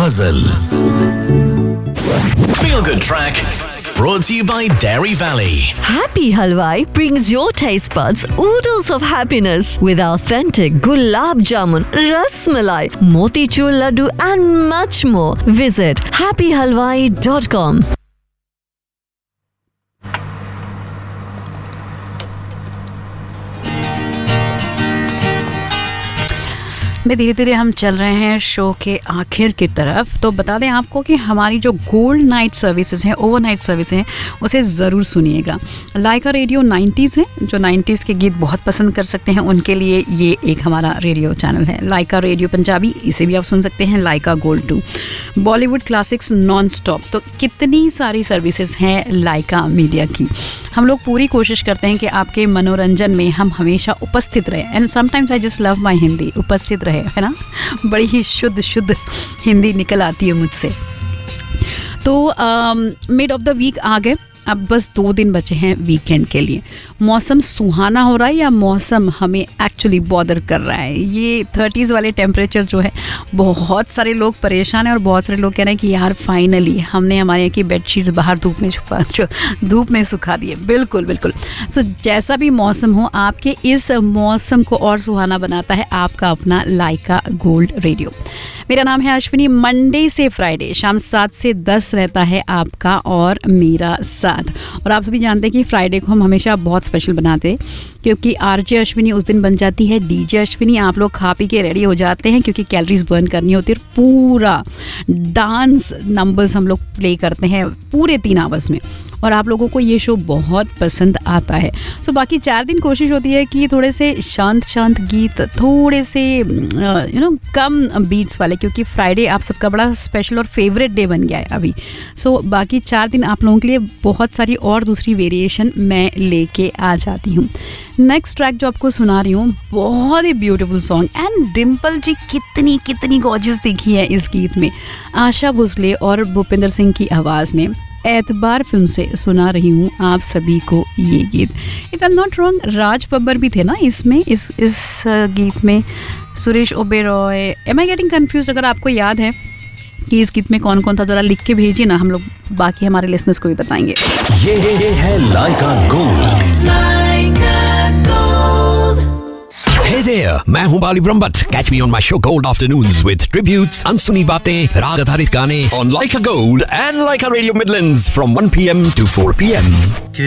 Ghazal. Feel Good Track brought to you by Dairy Valley. Happy Halwai brings your taste buds oodles of happiness with authentic gulab jamun, ras malai, motichur laddu and much more. Visit happyhalwai.com. में धीरे धीरे हम चल रहे हैं show के आखिर की तरफ। तो बता दें आपको कि हमारी जो गोल्ड नाइट सर्विसेज हैं, ओवरनाइट सर्विस हैं, उसे ज़रूर सुनिएगा। लाइका रेडियो 90s है, जो 90s के गीत बहुत पसंद कर सकते हैं उनके लिए ये एक हमारा रेडियो चैनल है। लाइका रेडियो पंजाबी, इसे भी आप सुन सकते हैं। लाइका gold 2, Bollywood classics non stop. तो कितनी सारी सर्विसेज हैं लाइका मीडिया की। हम लोग पूरी कोशिश करते हैं कि आपके मनोरंजन में हम हमेशा उपस्थित रहें। And sometimes I just love my Hindi, उपस्थित रहे, है ना। बड़ी ही शुद्ध हिंदी निकल आती है मुझसे। तो मिड ऑफ द वीक आ गए, अब बस 2 दिन बचे हैं वीकेंड के लिए। मौसम सुहाना हो रहा है या मौसम हमें एक्चुअली बॉदर कर रहा है? ये 30s वाले टेम्परेचर जो है, बहुत सारे लोग परेशान हैं और बहुत सारे लोग कह रहे हैं कि यार फाइनली हमने हमारे यहाँ की बेडशीट्स बाहर धूप में सुखा दिए। बिल्कुल। सो जैसा भी मौसम हो, आपके इस मौसम को और सुहाना बनाता है आपका अपना लाइका गोल्ड रेडियो। मेरा नाम है अश्विनी। मंडे से फ्राइडे शाम 7 से 10 रहता है आपका और मेरा साथ। और आप सभी जानते हैं कि फ्राइडे को हम हमेशा बहुत स्पेशल बनाते हैं, क्योंकि आरजे अश्विनी उस दिन बन जाती है डीजे अश्विनी। आप लोग खा पी के रेडी हो जाते हैं क्योंकि कैलोरीज बर्न करनी होती है। पूरा डांस नंबर्स हम लोग प्ले करते हैं पूरे 3 आवर्स में, और आप लोगों को ये शो बहुत पसंद आता है। सो बाकी 4 दिन कोशिश होती है कि थोड़े से शांत गीत, थोड़े से कम बीट्स वाले, क्योंकि फ्राइडे आप सबका बड़ा स्पेशल और फेवरेट डे बन गया है अभी। सो बाकी 4 दिन आप लोगों के लिए बहुत सारी और दूसरी वेरिएशन मैं लेके आ जाती हूँ। नेक्स्ट ट्रैक जो आपको सुना रही हूँ, बहुत ही ब्यूटीफुल सॉन्ग। एंड डिम्पल जी कितनी गॉर्जियस दिखी है इस गीत में। आशा भोसले और भूपिंदर सिंह की आवाज़ में एतबार फिल्म से सुना रही हूँ आप सभी को ये गीत। If I am not wrong, Raj Babbar भी थे ना इसमें, इस गीत में, Suresh Oberoi. M I getting confuse? अगर आपको याद है कि इस गीत में कौन कौन था, ज़रा लिख के भेजिए ना, हम लोग बाकी हमारे लिसनर्स को भी बताएंगे। ये है लाइका गोल्ड। Hey there, मैं हूँ बाली Brahmbhatt. Catch me on my show Gold Afternoons with tributes, अनसुनी बातें, राग आधारित गाने on Laika Gold and Laika Radio Midlands from 1 p.m. to 4 p.m.